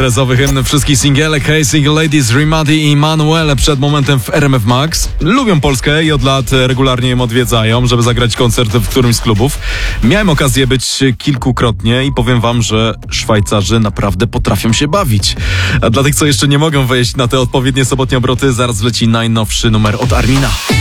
imprezowy hymn wszystkich singielek. Hey Single Ladies, Rimadi i Manuele przed momentem w RMF Max. Lubią Polskę i od lat regularnie ją odwiedzają, żeby zagrać koncert w którymś z klubów. Miałem okazję być kilkukrotnie i powiem wam, że Szwajcarzy naprawdę potrafią się bawić. A dla tych, co jeszcze nie mogą wejść na te odpowiednie sobotnie obroty, zaraz leci najnowszy numer od Armina.